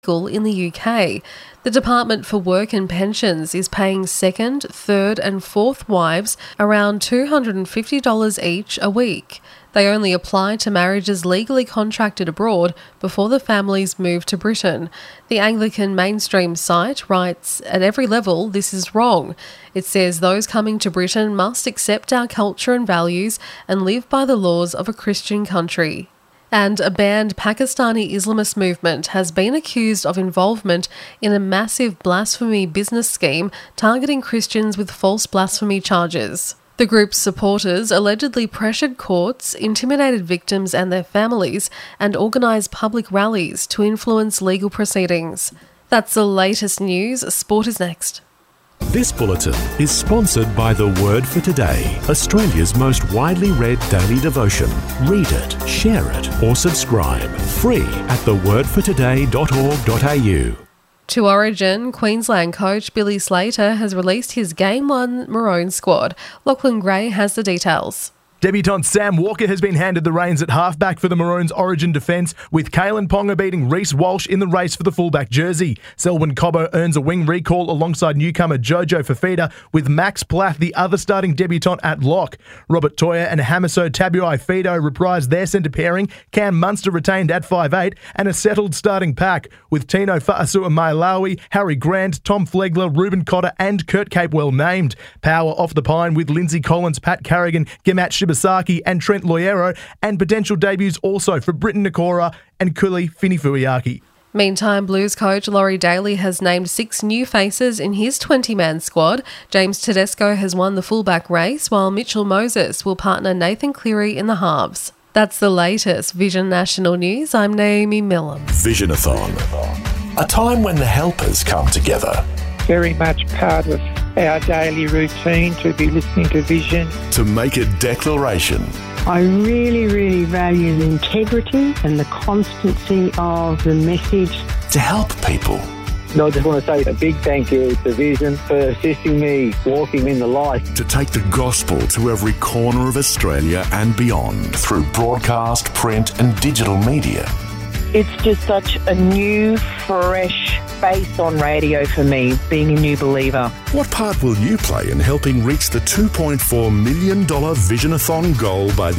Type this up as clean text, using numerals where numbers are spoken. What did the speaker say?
in the UK. The Department for Work and Pensions is paying second, third and fourth wives around $250 each a week. They only apply to marriages legally contracted abroad before the families move to Britain. The Anglican mainstream site writes, "At every level, this is wrong." It says those coming to Britain must accept our culture and values and live by the laws of a Christian country. And a banned Pakistani Islamist movement has been accused of involvement in a massive blasphemy business scheme targeting Christians with false blasphemy charges. The group's supporters allegedly pressured courts, intimidated victims and their families, and organised public rallies to influence legal proceedings. That's the latest news. Sport is next. This bulletin is sponsored by The Word for Today, Australia's most widely read daily devotion. Read it, share it or subscribe. Free at thewordfortoday.org.au. To Origin, Queensland coach Billy Slater has released his Game 1 Maroon squad. Lachlan Gray has the details. Debutant Sam Walker has been handed the reins at halfback for the Maroons' Origin defence, with Kalen Ponga beating Reece Walsh in the race for the fullback jersey. Selwyn Cobbo earns a wing recall alongside newcomer Jojo Fafita, with Max Plath the other starting debutant at lock. Robert Toya and Hamiso Tabuai-Fido reprised their centre pairing, Cam Munster retained at 5'8", and a settled starting pack, with Tino Fa'asua-Mailawi, Harry Grant, Tom Flegler, Ruben Cotter and Kurt Capewell named. Power off the pine with Lindsay Collins, Pat Carrigan, Gimat Shibasaki and Trent Loiero, and potential debuts also for Britton Nakora and Kuli Finifuiaki. Meantime, Blues coach Laurie Daly has named 6 new faces in his 20-man squad. James Tedesco has won the fullback race, while Mitchell Moses will partner Nathan Cleary in the halves. That's the latest Vision National News. I'm Naomi Millam. Visionathon, a time when the helpers come together. Very much part of our daily routine to be listening to Vision. To make a declaration. I really, really value the integrity and the constancy of the message. To help people. No, I just want to say a big thank you to Vision for assisting me walking in the light. To take the gospel to every corner of Australia and beyond through broadcast, print and digital media. It's just such a new, fresh face on radio for me, being a new believer. What part will you play in helping reach the $2.4 million Visionathon goal by the